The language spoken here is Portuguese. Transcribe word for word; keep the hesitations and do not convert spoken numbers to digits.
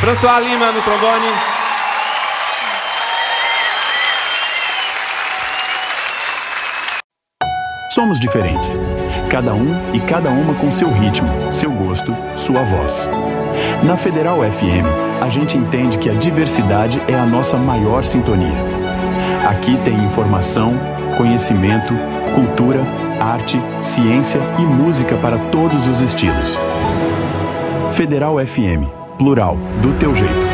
François Lima no trombone. Somos diferentes. Cada um e cada uma com seu ritmo, seu gosto, sua voz. Na Federal F M, a gente entende que a diversidade é a nossa maior sintonia. Aqui tem informação, conhecimento, cultura, arte, ciência e música para todos os estilos. Federal F M, plural, do teu jeito.